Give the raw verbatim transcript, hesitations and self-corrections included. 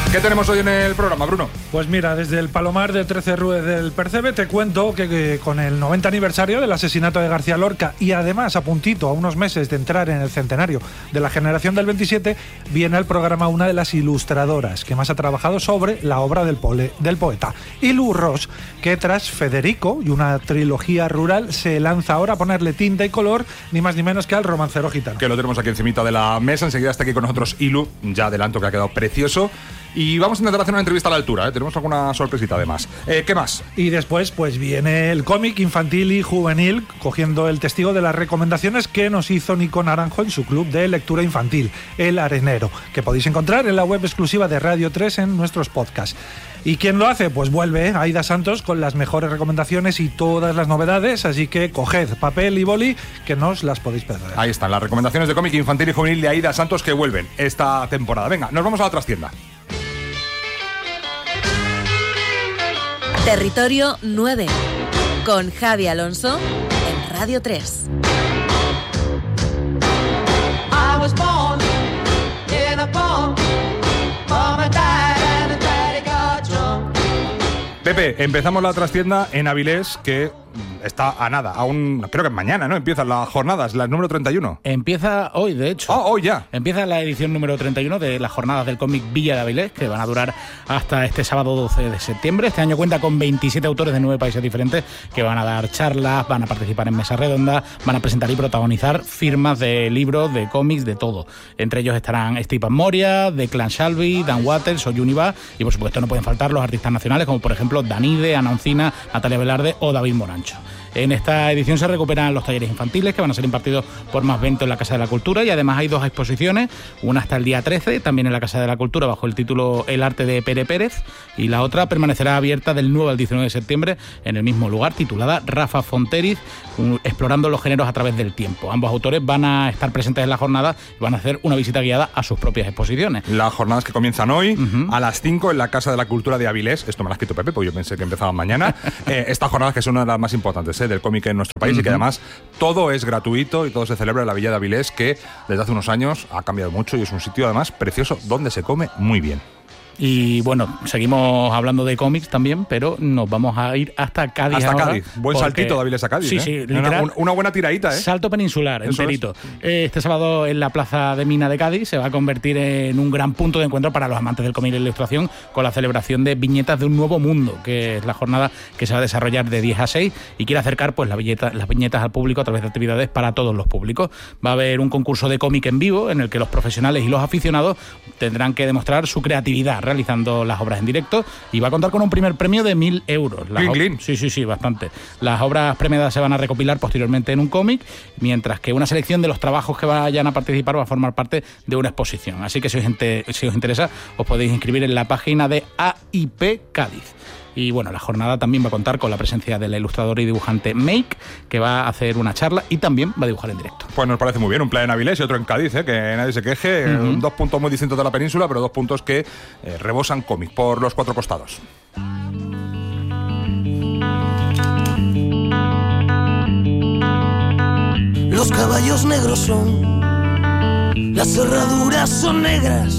¿Qué tenemos hoy en el programa, Bruno? Pues mira, desde el Palomar de trece Rue del Percebe te cuento que, que con el noventa aniversario del asesinato de García Lorca y además a puntito, a unos meses de entrar en el centenario de la generación del veintisiete, viene al programa una de las ilustradoras que más ha trabajado sobre la obra del, pole, del poeta, Ilu Ros, que tras Federico y una trilogía rural se lanza ahora a ponerle tinta y color, ni más ni menos que al Romancero Gitano. Que lo tenemos aquí encimita de la mesa, enseguida está aquí con nosotros Ilu, ya adelanto que ha quedado precioso. Y vamos a intentar hacer una entrevista a la altura, ¿eh? Tenemos alguna sorpresita además. Eh, ¿Qué más? Y después pues viene el cómic infantil y juvenil, cogiendo el testigo de las recomendaciones que nos hizo Nico Naranjo en su club de lectura infantil, El Arenero, que podéis encontrar en la web exclusiva de Radio tres en nuestros podcasts. ¿Y quién lo hace? Pues vuelve Aida Santos con las mejores recomendaciones y todas las novedades, así que coged papel y boli que no os las podéis perder. Ahí están las recomendaciones de cómic infantil y juvenil de Aida Santos que vuelven esta temporada. Venga, nos vamos a la trastienda. Territorio nueve, con Javi Alonso en Radio tres. I was born in a farm. Mama died and the daddy got drunk. Pepe, empezamos la trastienda en Avilés, que está a nada, aún creo que mañana, ¿no? Empiezan las jornadas, la número treinta y uno. Empieza hoy, de hecho. Oh, hoy ya. Empieza la edición número treinta y uno de las jornadas del cómic Villa de Avilés, que van a durar hasta este sábado doce de septiembre. Este año cuenta con veintisiete autores de nueve países diferentes que van a dar charlas, van a participar en mesas redondas, van a presentar y protagonizar firmas de libros, de cómics, de todo. Entre ellos estarán Stephen Moria, Declan Shalvey, Dan Watters o Juniva, y por supuesto no pueden faltar los artistas nacionales como por ejemplo Danide, Ana Oncina, Natalia Velarde o David Morancho. En esta edición se recuperan los talleres infantiles que van a ser impartidos por Más Vento en la Casa de la Cultura, y además hay dos exposiciones, una hasta el día trece, también en la Casa de la Cultura bajo el título El arte de Pere Pérez, y la otra permanecerá abierta del nueve al diecinueve de septiembre en el mismo lugar, titulada Rafa Fonteriz, explorando los géneros a través del tiempo. Ambos autores van a estar presentes en la jornada y van a hacer una visita guiada a sus propias exposiciones. Las jornadas que comienzan hoy Uh-huh. a las cinco en la Casa de la Cultura de Avilés. Esto me lo ha escrito Pepe, porque yo pensé que empezaban mañana. eh, estas jornadas que son una de las más importantes ¿eh? del cómic en nuestro país, uh-huh. y que además todo es gratuito y todo se celebra en la Villa de Avilés, que desde hace unos años ha cambiado mucho y es un sitio además precioso donde se come muy bien. Y bueno, seguimos hablando de cómics también, pero nos vamos a ir hasta Cádiz. Hasta ahora, Cádiz. Buen saltito de Avilés a Cádiz. Sí, ¿eh? sí, una, una, una buena tiradita, ¿eh? Salto peninsular, Eso enterito. Es. Este sábado en la Plaza de Mina de Cádiz se va a convertir en un gran punto de encuentro para los amantes del cómic y la ilustración, con la celebración de Viñetas de un Nuevo Mundo, que es la jornada que se va a desarrollar de diez a seis y quiere acercar pues la viñeta, las viñetas al público a través de actividades para todos los públicos. Va a haber un concurso de cómic en vivo en el que los profesionales y los aficionados tendrán que demostrar su creatividad realizando las obras en directo, y va a contar con un primer premio de mil euros. Las Clean, ob- clean. Sí, sí, sí, bastante. Las obras premiadas se van a recopilar posteriormente en un cómic, mientras que una selección de los trabajos que vayan a participar va a formar parte de una exposición. Así que si os, ente- si os interesa, os podéis inscribir en la página de A I P Cádiz. Y bueno, la jornada también va a contar con la presencia de la ilustradora y dibujante Make, que va a hacer una charla y también va a dibujar en directo. Pues nos parece muy bien, un plan en Avilés y otro en Cádiz, ¿eh? Que nadie se queje. Uh-huh. Dos puntos muy distintos de la península, pero dos puntos que eh, rebosan cómic por los cuatro costados. Los caballos negros son, las cerraduras son negras,